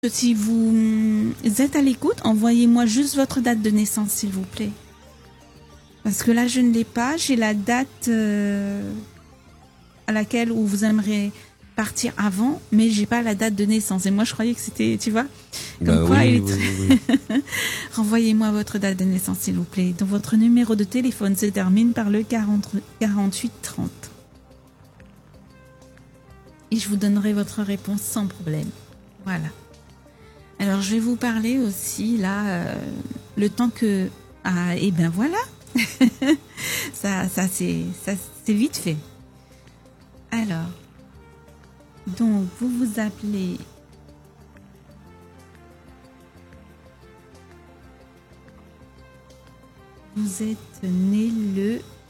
Si vous êtes à l'écoute, envoyez-moi juste votre date de naissance, s'il vous plaît. Parce que là, je ne l'ai pas. J'ai la date à laquelle où vous aimeriez partir avant, mais j'ai pas la date de naissance. Et moi, je croyais que c'était, tu vois, comme quoi. Oui, oui. Renvoyez-moi votre date de naissance, s'il vous plaît. Donc, votre numéro de téléphone se termine par le 48 30. Et je vous donnerai votre réponse sans problème. Voilà. Alors, je vais vous parler aussi, là, le temps que... Ah, et ben voilà. ça c'est vite fait. Alors, donc, vous vous appelez... Vous êtes né le